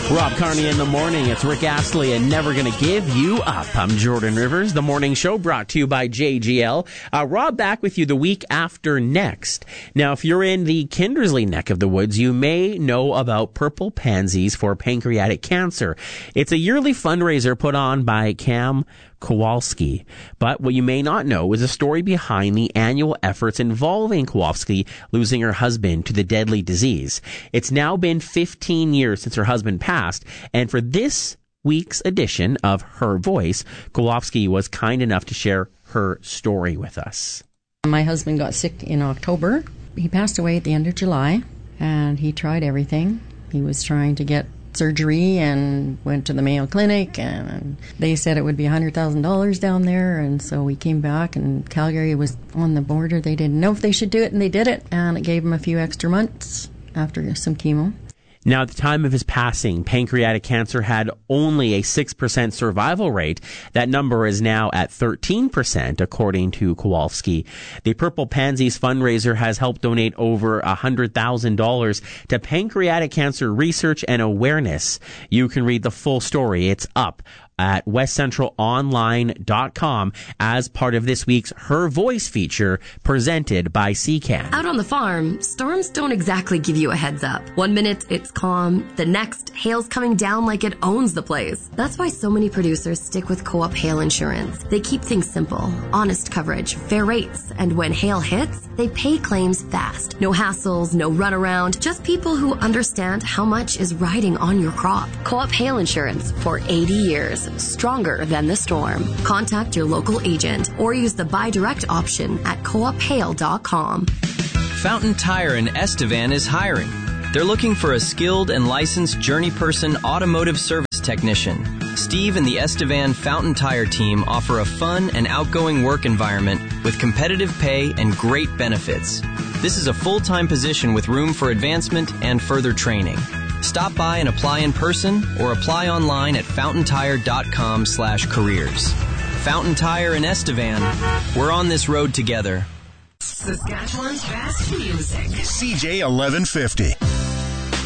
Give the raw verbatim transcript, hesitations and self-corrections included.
Rob Carney in the morning. It's Rick Astley and Never Gonna Give You Up. I'm Jordan Rivers. The morning show brought to you by J G L. Uh, Rob back with you the week after next. Now, if you're in the Kindersley neck of the woods, you may know about Purple Pansies for pancreatic cancer. It's a yearly fundraiser put on by Cam Kowalski. But what you may not know is a story behind the annual efforts involving Kowalski losing her husband to the deadly disease. It's now been fifteen years since her husband passed, and for this week's edition of Her Voice, Kowalski was kind enough to share her story with us. My husband got sick in October. He passed away at the end of July, and he tried everything. He was trying to get surgery and went to the Mayo Clinic, and they said it would be one hundred thousand dollars down there, and so we came back, and Calgary was on the border. They didn't know if they should do it, and they did it, and it gave him a few extra months after some chemo. Now, at the time of his passing, pancreatic cancer had only a six percent survival rate. That number is now at thirteen percent, according to Kowalski. The Purple Pansies fundraiser has helped donate over one hundred thousand dollars to pancreatic cancer research and awareness. You can read the full story. It's up at west central online dot com as part of this week's Her Voice feature presented by C C A N. Out on the farm, storms don't exactly give you a heads up. One minute it's calm, the next hail's coming down like it owns the place. That's why so many producers stick with Co-op Hail Insurance. They keep things simple, honest coverage, fair rates, and when hail hits, they pay claims fast. No hassles, no runaround, just people who understand how much is riding on your crop. Co-op Hail Insurance for eighty years. Stronger than the storm. Contact your local agent or use the buy direct option at co op hail dot com. Fountain Tire in Estevan is hiring. They're looking for a skilled and licensed journey person automotive service technician. Steve and the Estevan Fountain Tire team offer a fun and outgoing work environment with competitive pay and great benefits. This is a full-time position with room for advancement and further training. Stop by and apply in person or apply online at fountain tire dot com slash careers. Fountain Tire in Estevan. We're on this road together. Saskatchewan's best music. C J eleven fifty.